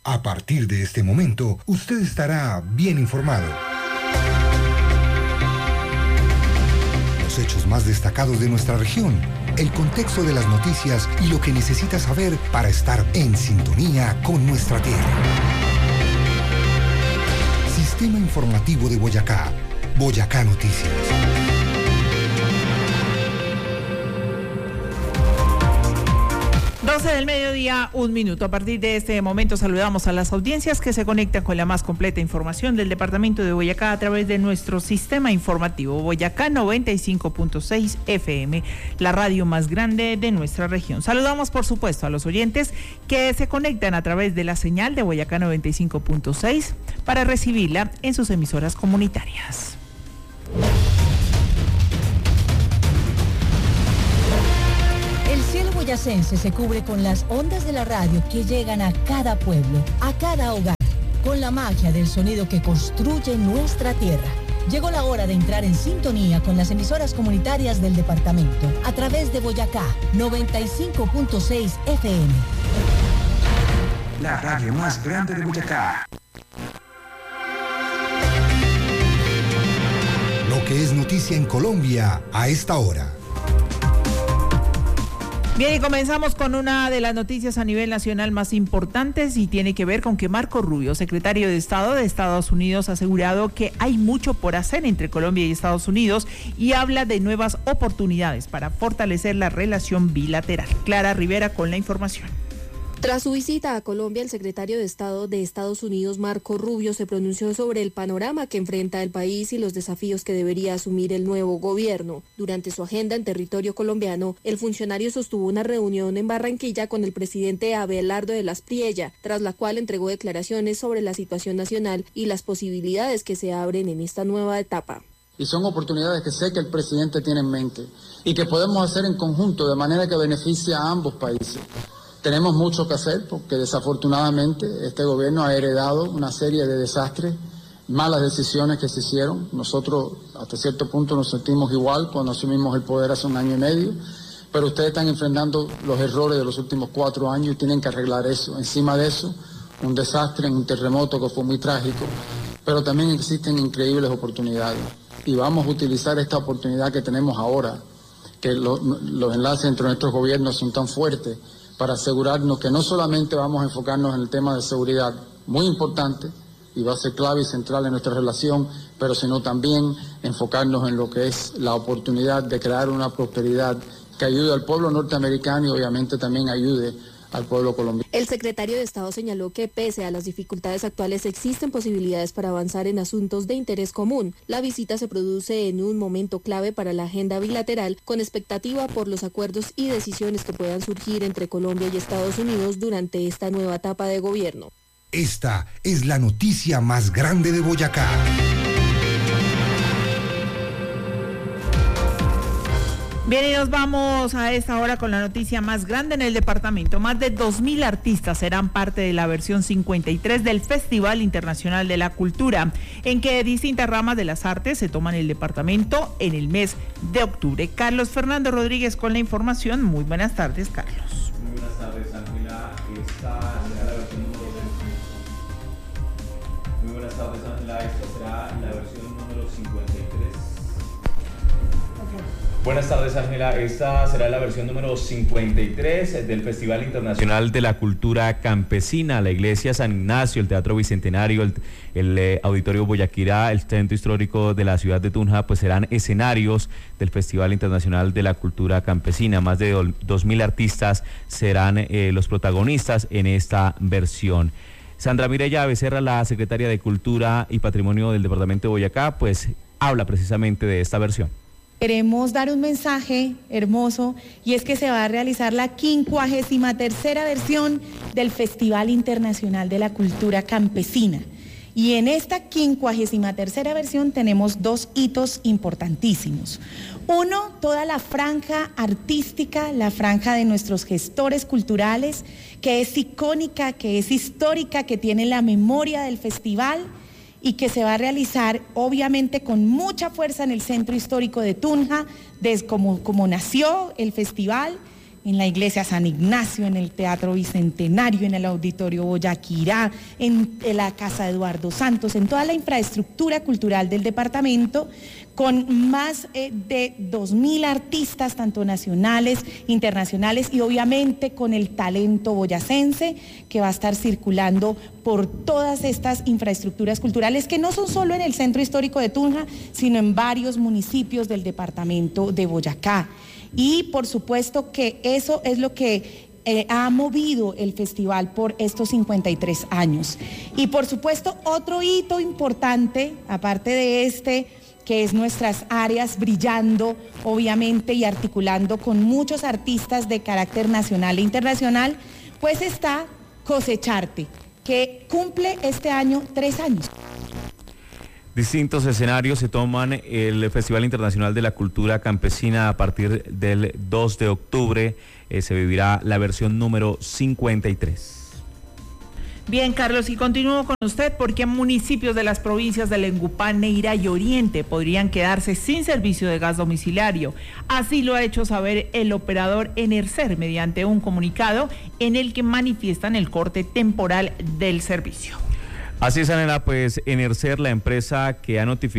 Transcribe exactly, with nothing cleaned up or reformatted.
A partir de este momento, usted estará bien informado. Los hechos más destacados de nuestra región, el contexto de las noticias y lo que necesita saber para estar en sintonía con nuestra tierra. Sistema Informativo de Boyacá, Boyacá Noticias. doce del mediodía, un minuto. A partir de este momento saludamos a las audiencias que se conectan con la más completa información del departamento de Boyacá a través de nuestro sistema informativo Boyacá noventa y cinco punto seis F M, la radio más grande de nuestra región. Saludamos por supuesto a los oyentes que se conectan a través de la señal de Boyacá noventa y cinco punto seis para recibirla en sus emisoras comunitarias. El cielo boyacense se cubre con las ondas de la radio que llegan a cada pueblo, a cada hogar, con la magia del sonido que construye nuestra tierra. Llegó la hora de entrar en sintonía con las emisoras comunitarias del departamento a través de Boyacá noventa y cinco punto seis F M. La radio más grande de Boyacá. Lo que es noticia en Colombia a esta hora. Bien, y comenzamos con una de las noticias a nivel nacional más importantes y tiene que ver con que Marco Rubio, secretario de Estado de Estados Unidos, ha asegurado que hay mucho por hacer entre Colombia y Estados Unidos y habla de nuevas oportunidades para fortalecer la relación bilateral. Clara Rivera con la información. Tras su visita a Colombia, el secretario de Estado de Estados Unidos, Marco Rubio, se pronunció sobre el panorama que enfrenta el país y los desafíos que debería asumir el nuevo gobierno. Durante su agenda en territorio colombiano, el funcionario sostuvo una reunión en Barranquilla con el presidente Abelardo de las Priella, tras la cual entregó declaraciones sobre la situación nacional y las posibilidades que se abren en esta nueva etapa. Y son oportunidades que sé que el presidente tiene en mente y que podemos hacer en conjunto de manera que beneficie a ambos países. Tenemos mucho que hacer porque desafortunadamente este gobierno ha heredado una serie de desastres, malas decisiones que se hicieron. Nosotros hasta cierto punto nos sentimos igual cuando asumimos el poder hace un año y medio, pero ustedes están enfrentando los errores de los últimos cuatro años y tienen que arreglar eso. Encima de eso, un desastre, un terremoto que fue muy trágico, pero también existen increíbles oportunidades. Y vamos a utilizar esta oportunidad que tenemos ahora, que lo, los enlaces entre nuestros gobiernos son tan fuertes, para asegurarnos que no solamente vamos a enfocarnos en el tema de seguridad, muy importante, y va a ser clave y central en nuestra relación, pero sino también enfocarnos en lo que es la oportunidad de crear una prosperidad que ayude al pueblo norteamericano y obviamente también ayude al pueblo colombiano. El secretario de Estado señaló que pese a las dificultades actuales existen posibilidades para avanzar en asuntos de interés común. La visita se produce en un momento clave para la agenda bilateral, con expectativa por los acuerdos y decisiones que puedan surgir entre Colombia y Estados Unidos durante esta nueva etapa de gobierno. Esta es la noticia más grande de Boyacá. Bien, y nos vamos a esta hora con la noticia más grande en el departamento. Más de dos mil artistas serán parte de la versión cincuenta y tres del Festival Internacional de la Cultura, en que distintas ramas de las artes se toman el departamento en el mes de octubre. Carlos Fernando Rodríguez con la información. Muy buenas tardes, Carlos. Muy buenas tardes, Ángela. Esta será la versión número... Muy buenas tardes, Ángela. Esta será la versión número cincuenta y tres. Buenas tardes, Ángela. Esta será la versión número cincuenta y tres del Festival Internacional de la Cultura Campesina. La Iglesia San Ignacio, el Teatro Bicentenario, el, el eh, Auditorio Boyaquirá, el Centro Histórico de la ciudad de Tunja, pues serán escenarios del Festival Internacional de la Cultura Campesina. Más de dos mil artistas serán eh, los protagonistas en esta versión. Sandra Mireya Becerra, la secretaria de Cultura y Patrimonio del Departamento de Boyacá, pues habla precisamente de esta versión. Queremos dar un mensaje hermoso y es que se va a realizar la quincuagésima tercera versión del Festival Internacional de la Cultura Campesina. Y en esta quincuagésima tercera versión tenemos dos hitos importantísimos. Uno, toda la franja artística, la franja de nuestros gestores culturales, que es icónica, que es histórica, que tiene la memoria del festival y que se va a realizar obviamente con mucha fuerza en el Centro Histórico de Tunja, desde como, como nació el festival, en la iglesia San Ignacio, en el Teatro Bicentenario, en el Auditorio Boyaquirá, en la Casa Eduardo Santos, en toda la infraestructura cultural del departamento, con más eh, de dos mil artistas, tanto nacionales, internacionales, y obviamente con el talento boyacense que va a estar circulando por todas estas infraestructuras culturales que no son solo en el centro histórico de Tunja, sino en varios municipios del departamento de Boyacá. Y por supuesto que eso es lo que eh, ha movido el festival por estos cincuenta y tres años. Y por supuesto otro hito importante, aparte de este, que es nuestras áreas brillando, obviamente, y articulando con muchos artistas de carácter nacional e internacional, pues está Cosecharte, que cumple este año tres años. Distintos escenarios se toman el Festival Internacional de la Cultura Campesina. A partir del dos de octubre eh, se vivirá la versión número cincuenta y tres. Bien, Carlos, y continúo con usted porque municipios de las provincias de Lengupán, Neira y Oriente podrían quedarse sin servicio de gas domiciliario. Así lo ha hecho saber el operador Enercer mediante un comunicado en el que manifiestan el corte temporal del servicio. Así es, Anela, pues Enercer, la empresa que ha notificado